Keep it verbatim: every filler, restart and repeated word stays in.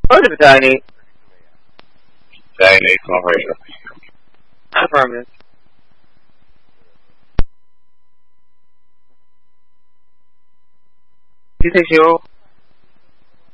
Positive Tiny. Tiny, small ratio. Affirmative. You take zero.